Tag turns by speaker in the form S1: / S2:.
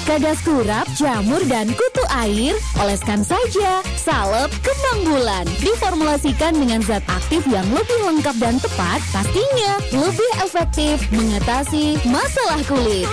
S1: Jika gas kurap, jamur, dan kutu air, oleskan saja salep kembang bulan. Diformulasikan dengan zat aktif yang lebih lengkap dan tepat, pastinya lebih efektif mengatasi masalah kulit.